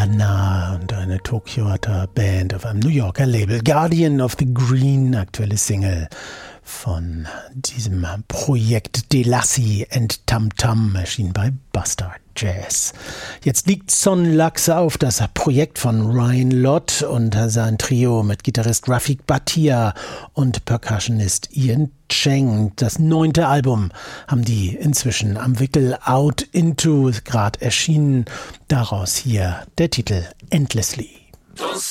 Nirvana und eine Tokioer Band auf einem New Yorker Label. Guardian of the Green, aktuelle Single von diesem Projekt Delassie and Tam Tam, erschien bei Bastard Jazz. Jetzt liegt Son Lux auf, das Projekt von Ryan Lott und sein Trio mit Gitarrist Rafik Bhatia und Percussionist Ian Cheng. Das 9. Album haben die inzwischen am Wickel Out Into gerade erschienen. Daraus hier der Titel Endlessly.